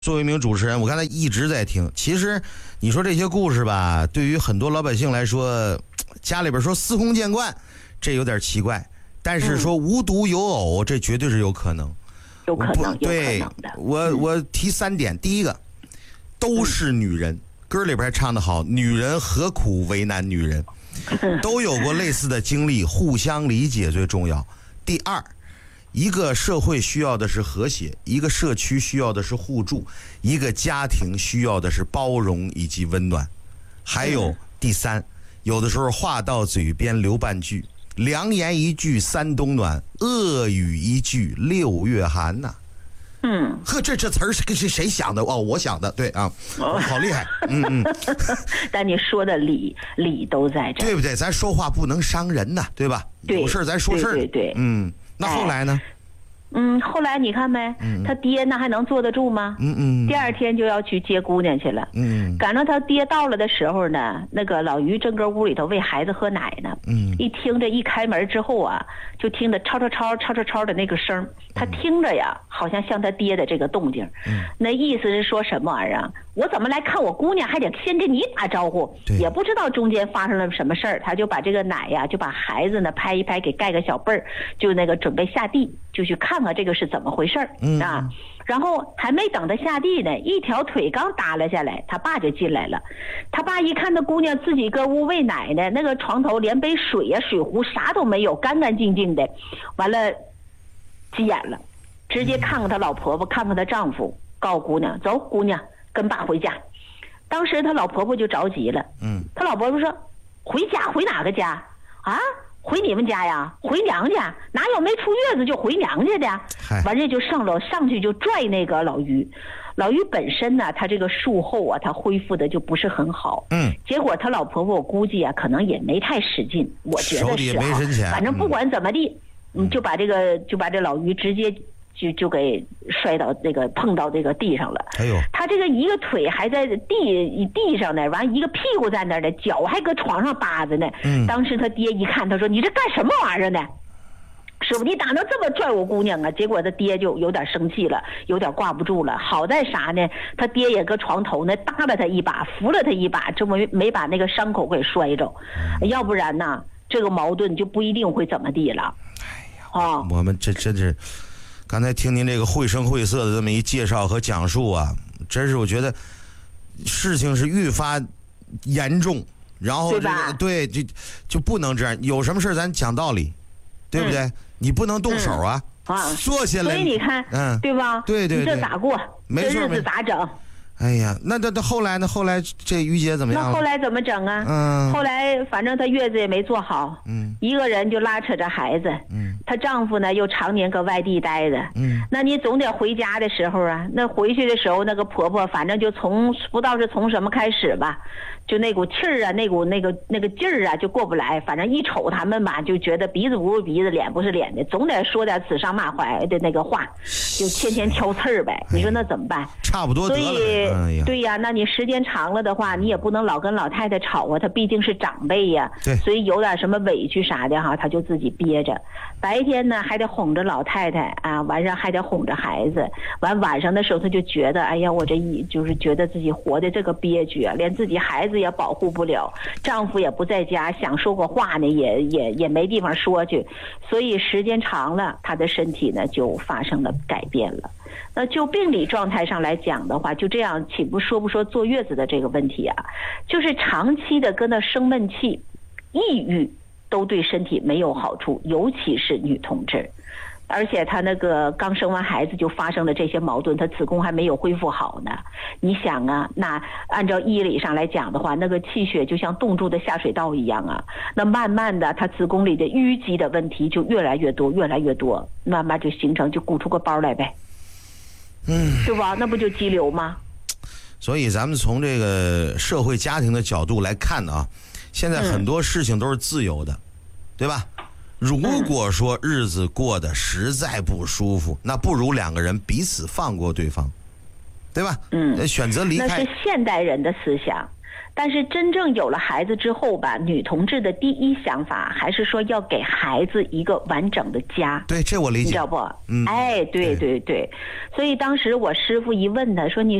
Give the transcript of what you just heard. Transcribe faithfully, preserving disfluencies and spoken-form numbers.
作为一名主持人，我刚才一直在听。其实你说这些故事吧，对于很多老百姓来说，家里边说司空见惯，这有点奇怪。但是说无独有偶，这绝对是有可能。 有可能， 对， 有可能的。 我我提三点，第一个，都是女人，歌里边还唱得好，女人何苦为难女人，都有过类似的经历，互相理解最重要。第二，一个社会需要的是和谐，一个社区需要的是互助，一个家庭需要的是包容以及温暖。还有第三，有的时候话到嘴边留半句，良言一句三冬暖，恶语一句六月寒呐、啊。 嗯， 呵，这这词儿是是谁想的？哦，我想的，对啊，哦、好厉害，嗯嗯。 但你说的理理都在这， 对不对？咱说话不能伤人呐，对吧？ 对， 有事咱说事儿， 对对对， 嗯。那后来呢？ 哎嗯，后来你看没，嗯、他爹那还能坐得住吗？ 嗯嗯。 第二天就要去接姑娘去了。嗯。赶到他爹到了的时候呢，那个老于正搁屋里头喂孩子喝奶呢。嗯。一听着一开门之后啊，就听着吵吵吵吵吵吵的那个声，他听着呀，好像像他爹的这个动静。嗯。那意思是说什么玩意儿？我怎么来看我姑娘，还得先跟你打招呼？也不知道中间发生了什么事儿，他就把这个奶呀，就把孩子呢拍一拍，给盖个小被儿，就那个准备下地，就去看看这个是怎么回事儿、嗯、啊。然后还没等他下地呢，一条腿刚耷拉下来，他爸就进来了。他爸一看他姑娘自己搁屋喂奶呢，那个床头连杯水呀、水壶啥都没有，干干净净的。完了，急眼了，直接看看他老婆婆，看看他丈夫，告诉姑娘走，姑娘跟爸回家。当时他老婆婆就着急了，嗯，他老婆婆说：“回家回哪个家啊？回你们家呀？回娘家？哪有没出月子就回娘家的？”完了就上楼上去就拽那个老于。老于本身呢，他这个术后啊，他恢复的就不是很好，嗯，结果他老婆婆我估计啊，可能也没太使劲，我觉得是啊，反正不管怎么地，嗯，就把这个就把这老于直接。就就给摔到这个碰到这个地上了。哎呦，他这个一个腿还在地地上呢，完一个屁股在那儿呢，脚还搁床上扒着呢。嗯，当时他爹一看，他说：“你这干什么玩意儿呢？师傅，你咋能这么拽我姑娘啊？”结果他爹就有点生气了，有点挂不住了。好在啥呢？他爹也搁床头呢，搭了他一把，扶了他一把，这么没把那个伤口给摔着。嗯、要不然呢，这个矛盾就不一定会怎么地了。 哎呀，啊，我们这真是。刚才听您这个绘声绘色的这么一介绍和讲述啊，真是我觉得事情是愈发严重，然后这个对就就不能这样，有什么事咱讲道理，对不对？嗯、你不能动手啊，嗯、啊坐下来。 所以你看，嗯，对吧？ 对对对， 你这咋过？ 没错， 这日子咋整？ 哎呀，那那那后来呢？后来这于姐怎么样？ 那后来怎么整啊？嗯，后来反正她月子也没做好，嗯，一个人就拉扯着孩子，嗯，她丈夫呢又常年搁外地待着，嗯，那你总得回家的时候啊，那回去的时候那个婆婆反正就从不知道是从什么开始吧，就那股气儿啊，那股那个那个劲儿啊就过不来，反正一瞅他们吧，就觉得鼻子不是鼻子，脸不是脸的，总得说点指桑骂槐的那个话，就天天挑刺儿呗。你说那怎么办？ 差不多得了。 所以。哎呀对呀，那你时间长了的话，你也不能老跟老太太吵啊，她毕竟是长辈呀。对，所以有点什么委屈啥的哈，她就自己憋着。白天呢还得哄着老太太啊，晚上还得哄着孩子。完晚上的时候，她就觉得，哎呀，我这一就是觉得自己活的这个憋屈啊，连自己孩子也保护不了，丈夫也不在家，想说个话呢，也也也没地方说去。所以时间长了，她的身体呢就发生了改变了。那就病理状态上来讲的话，就这样岂不说不说坐月子的这个问题啊，就是长期的跟那生闷气、抑郁都对身体没有好处，尤其是女同志。而且她那个刚生完孩子就发生了这些矛盾，她子宫还没有恢复好呢。你想啊，那按照医理上来讲的话，那个气血就像冻住的下水道一样啊，那慢慢的她子宫里的淤积的问题就越来越多，越来越多，慢慢就形成就鼓出个包来呗。嗯，是吧？那不就肌瘤吗？ 所以咱们从这个社会家庭的角度来看啊，现在很多事情都是自由的，嗯、对吧？如果说日子过得实在不舒服，那不如两个人彼此放过对方，对吧？嗯，选择离开。 那是现代人的思想。 但是真正有了孩子之后吧，女同志的第一想法还是说要给孩子一个完整的家。 对，这我理解， 你知道不？ 嗯， 哎，对对对，所以当时我师傅一问他说：“你